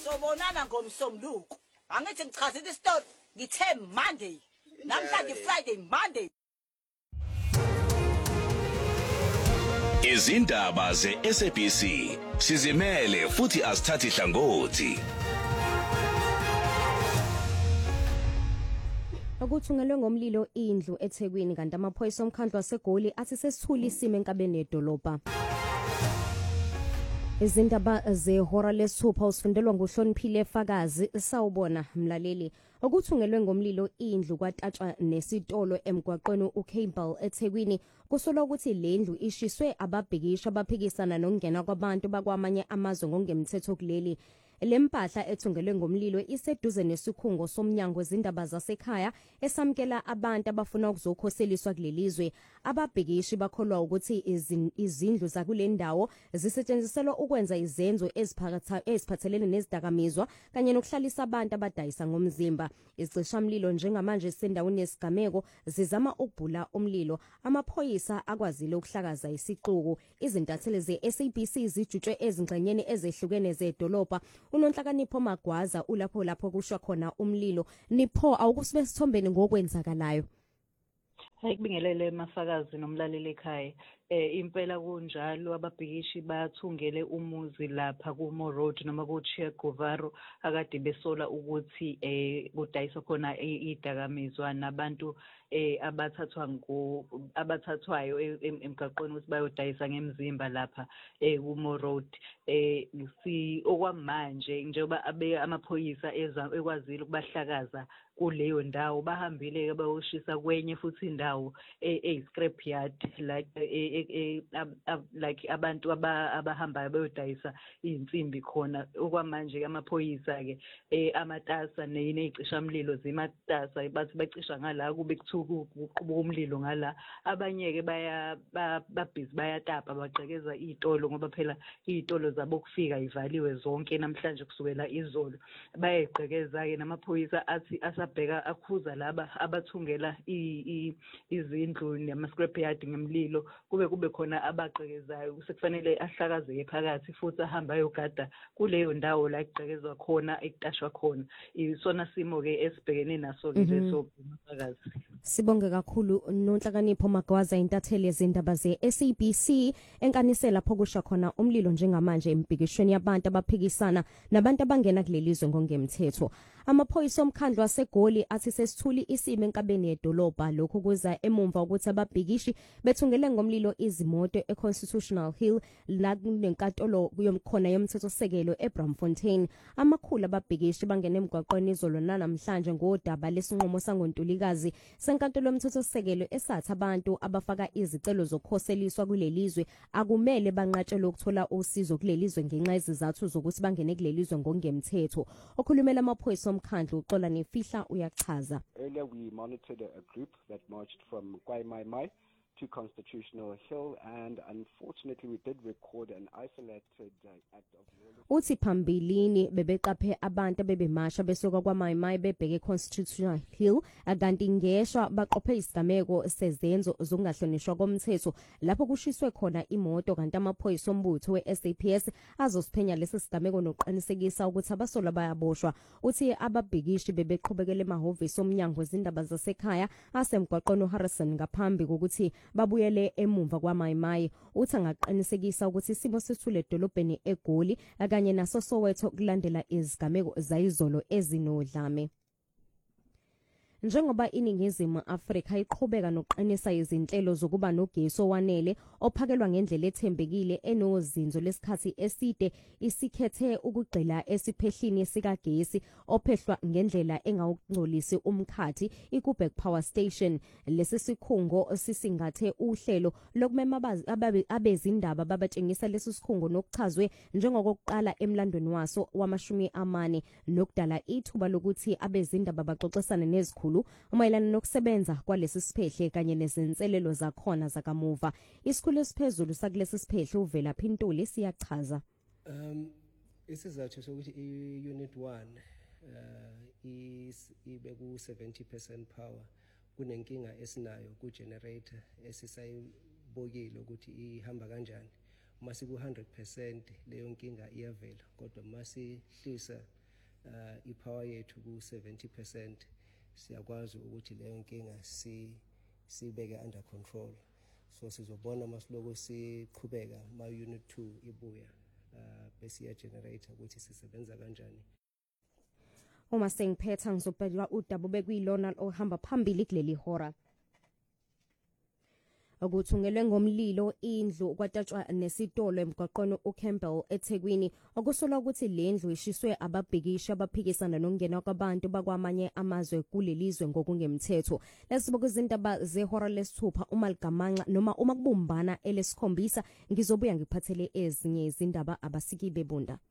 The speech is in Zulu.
Sobonana ngomsombuluko. Angithi ngichazile isitori ngithe Monday. Namhlanje Friday, Monday. Izindaba ze-SABC sizimele futhi asithathi hlangothi. Okuthungelwe ngomlilo indlu eThekwini kanti amaphoyisa omkhandlu waseGoli athi sesithula isimo enkabeni yedolobha. Izindaba zehora lesithupha usifundelwa nguHloniphile Fakazi sawubona mlaleli. Okuthungelwe ngomlilo indlu kwatatshwa nesitolo emgwaqweni uCable eThekwini kusolwa ukuthi lendlu ishiswe ababhekisha abaphikisana nokungena kwabantu bakwamanye amazwe ngongemthetho kuleli. Lempahla ethungelwe ngomlilo iseduze nesikhungo somnyango wezindaba zasekhaya esamkela abantu abafuna ukuzokhoseliswa kulelizwe. Ababhekishi bakholwa ukuthi izindlu zakulendawo zisetshenziselwa ukwenza izenzo eziphathelene nezidakamizwa kanye nokuhlalisa abantu abadayisa ngomzimba. Izicishamlilo njengamanje sendaweni yesigameko zizama ukubhula umlilo. Amaphoyisa akwazile ukuhlakaza isixuku. Izintatheli ze-SABC zijutshwe ezingxenyeni ezehlukene zedolobha. UNonhlakanipho Magwaza lapho kushwa khona umlilo. Nipho awukusibe sithombeni ngokwenzakalayo. Ayikubingelele Mafakazi nomlaleli ekhaya. Impela kunjalo ababhikishi bathungele umuzi lapha kuMo Road noma kuChia Govaro akade besola ukuthi kudayiswa khona idakamizwa nabantu abathathwayo emgaqweni ukuthi bayodayisa ngemzimba lapha kuMo Road. Okwamanje njengoba amaphoyisa ekwazile ukubahlakaza kuleyo ndawo bahambile bayoshisa kwenye futhi indawo scrap yard like abantu abahambayo bayodayisa insimbi khona. Okwamanje amaphoyisa ke amatasa neyicishamlilo zimatasa bathi bacisha ngala kube kuqubuka umlilo ngala. Abanye ke babhizi bayatapa bagqekeza izitolo ngoba phela izitolo zabo kufika ivaliwe zonke namhlanje kusukela izolo. Bayayigqekeza ke namaphoyisa athi asabheka akhuza laba abathungela izindlu nama-scrap yard ngemlilo kube khona abagqekezayo sekufanele ahlakazeke phakathi futhi ahamba ayogada kuleyo ndawo la igqekezwa khona ekutashwa khona. Isona simo ke esibhekene naso ke Mafakazi. Sibonge kakhulu Nonhlakanipho Magwaza intatheli yezindaba ze-SABC enkanisela lapho kusha khona umlilo njengamanje embhikishweni yabantu abaphikisana nabantu abangena kulelizwe ngongemthetho. Amaphoyisa omkhandlu waseGoli athi sesithuli isimo enkabeni yedolobha. Lokho kuza emumva ukuthi ababhikishi bethungele ngomlilo izimoto eConstitutional Hill la kunenkantolo yomkhona yomthethosisekelo eBramfontein. Amakhulu ababhikishi bangena emgwaqweni izolo namhlanje ngodaba lesinqumo sangoNtulikazi senkantolo yomthethosisekelo esathi abantu abafaka izicelo zokukhoseliswa kulelizwe akumele banqatshelwe ukuthola usizo kulelizwe ngenxa yezizathu zokuthi bangene kulelizwe ngongemthetho. Okhulumela amaphoyisa omkhandlu uXola Nefihla uyachaza. Earlier we monitored a group that marched from KwaMai to Constitutional Hill, and unfortunately we did record an isolated act of violence. Uthi phambilini bebeqaphe abantu bebemasha besoka kwaMai bebheke Constitutional Hill kanti ngeshwa baqophe isigameko sezenzo zokungahlonishwa komthetho lapho kushiswe khona imoto kanti amaphoyisa ombutho weSAPS azosiphenya lesi sigameko noqinisekisa ukuthi abasolwa bayaboshwa. Uthi ababhikishi bebeqhubekele emahhovisi omnyango wezindaba zasekhaya asemgwaqweni uHarrison ngaphambi kokuthi babuyele emumva kwaMai. Uthi angaqinisekisa ukuthi isimo sesithule edolobheni eGoli kanye naso Soweto kulandela izigameko zayizolo ezinodlame. Njengoba iningizimu Afrika iqhubeka nokuqinisa izinhlelo zokuba nogesi owanele ophakelwa ngendlela ethembekile enozinzo lesikhathi eside, isikhethe ukugxila esiphehlini sikagesi ophehlwa ngendlela engawungcolisi umkhathi iKubek Power Station. Lesi sikhungo sisingathe uhlelo lokumema abezindaba babatshengisa lesi sikhungo nokuchazwe njengokuqala emlandweni waso wama-40 nokudala ithuba lokuthi abezindaba baxoxisane nezikhulu umayelana nokusebenza kwalesi siphehle kanye nezinselelo zakhona zakamuva. Isikhulu esiphezulu sakulesi siphehle uvela Phintuli siyachaza. Isizathu sokuthi i-unit 1 ibe ku 70% power kunenkinga esinayo ku generator esisayibokile ukuthi ihamba kanjani. Masiku 100% leyo nkinga iyavela, kodwa masihlisa ipower yethu ku 70%, siyakwazi ukuthi leyo nkinga sibeke under control. So sizobona masiloko siqhubeka ma unit 2 ibuya bese ya generator ukuthi sisebenza kanjani. Uma sengiphetha ngizobheka udaba bekuyilona ohamba phambili kuleli hora. Okuthungelwe ngomlilo indlu kwatatshwa nesitolo emgwaqweni uCampbell eThekwini okusolwa ukuthi lendlu ishiswe ababhekisha abaphikisana nokungena kwabantu bakwamanye amazwe kulelizwe ngokungemthetho. Lesibuka izindaba zehora lesithupha uma ligamanxa noma uma kubumbana elesikhombisa ngizobuya ngiphathele ezinye izindaba abasikibe bunda.